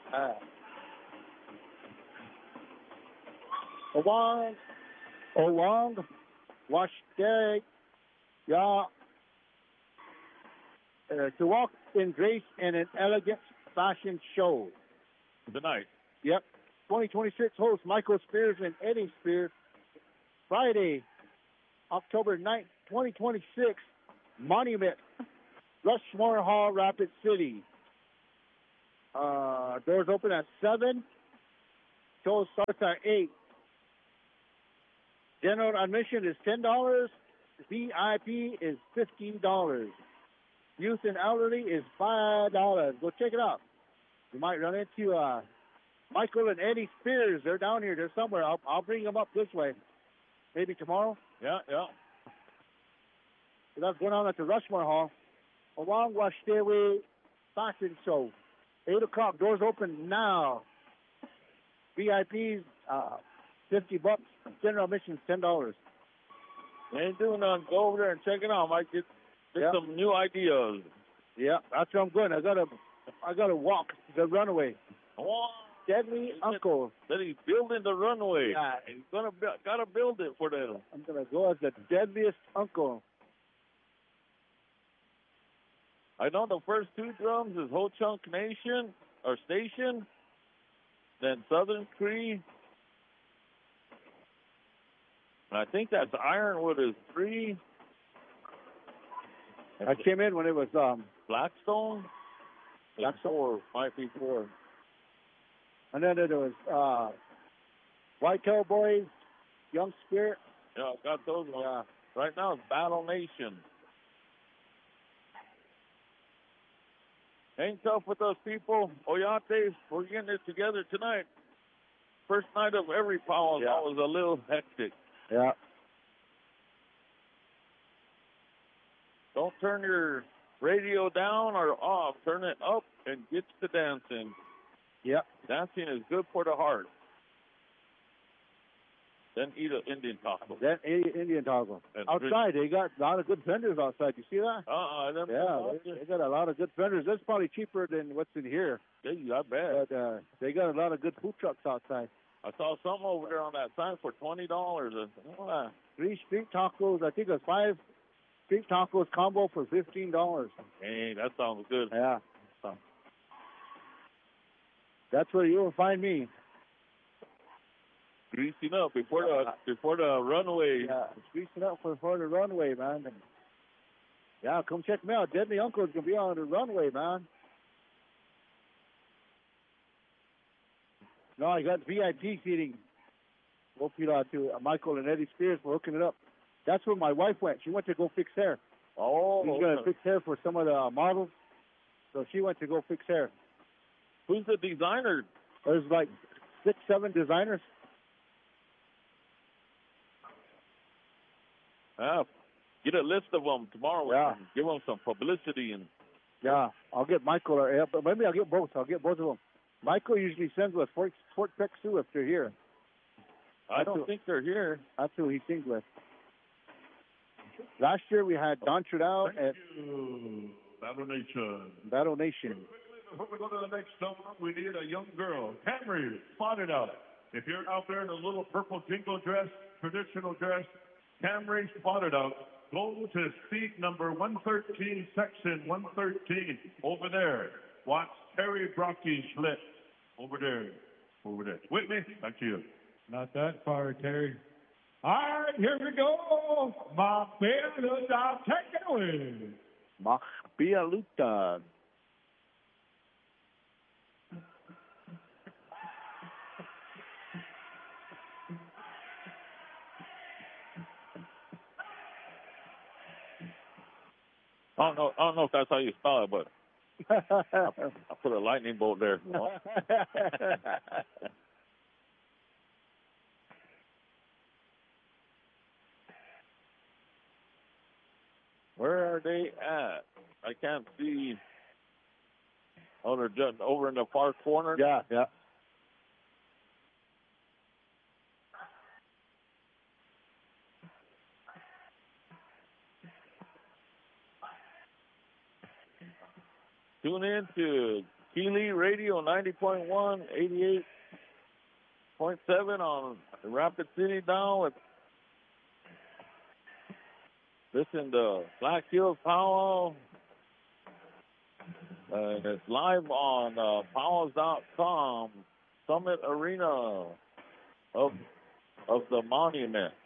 Along, wash day, yeah, to walk in grace and an elegant fashion show. Tonight. Yep. 2026 hosts Michael Spears and Eddie Spears. Friday, October 9th, 2026, Monument, Rushmore Hall, Rapid City. Doors open at 7. Show starts at 8. General admission is $10. VIP is $15. Youth and elderly is $5. Go check it out. You might run into Michael and Eddie Spears. They're down here. They're somewhere. I'll bring them up this way. Maybe tomorrow. Yeah. So that's going on at the Rushmore Hall. Along Wash Stairway Fashion Show. 8 o'clock. Doors open now. VIPs, $50. General admission, $10. Ain't doing nothing. Go over there and check it out. Might get some new ideas. Yeah, that's where I'm going. I gotta walk the runway. Oh, Deadly Uncle. That he's building the runway. Yeah. He's gotta build it for them. I'm gonna go as the deadliest uncle. I know the first 2 drums is Ho Chunk Nation or Station, then Southern Cree. And I think that's Ironwood is 3. I came in when it was Blackstone. That's 4. Might be 4. And then there was Whitetail Boys, Young Spirit. Yeah, I got those ones. Yeah. Right now it's Battle Nation. Ain't tough with us people. Oyates, we're getting it together tonight. First night of every powwow was a little hectic. Yeah. Don't turn your radio down or off. Turn it up and get to dancing. Yep. Dancing is good for the heart. Then eat an Indian taco. Indian taco. And outside, they got a lot of good vendors outside. You see that? They got a lot of good vendors. That's probably cheaper than what's in here. Yeah, I bet. But they got a lot of good food trucks outside. I saw something over there on that sign for $20. 3 street tacos. I think it was 5 street tacos combo for $15. Hey, that sounds good. Yeah. That's where you will find me. Greasing up before the runway. Yeah, greasing up before the runway, man. Yeah, come check me out. Deadly Uncle's gonna be on the runway, man. No, I got VIP seating. Hope you to Michael and Eddie Spears for hooking it up. That's where my wife went. She went to go fix hair. Oh, she's gonna fix hair for some of the models. So she went to go fix hair. Who's the designer? There's like 6, 7 designers. Get a list of them tomorrow. Yeah. And give them some publicity. Yeah, I'll get Michael, but maybe I'll get both. I'll get both of them. Michael usually sends with Fort Peck Sioux if they're here. I don't think they're here. That's who he sings with. Last year we had Don Trudeau at Battle Nation. Battle Nation. Before we go to the next number, we need a young girl. Camry, spotted out. If you're out there in a little purple jingle dress, traditional dress, Camry spotted out. Go to seat number 113, section 113, over there. Watch Terry Brocky Schlitt. Over there. With me? Back to you. Not that far, Terry. All right, here we go. Machbialuta, take it away. Machbialuta. I don't know if that's how you spell it, but I put a lightning bolt there. Where are they at? I can't see. Oh, they're just over in the far corner? Yeah. Tune in to Keeley Radio 90.1, 88.7 on Rapid City down with listen to Black Hills Powwow. And it's live on powwows.com, Summit Arena of the Monument.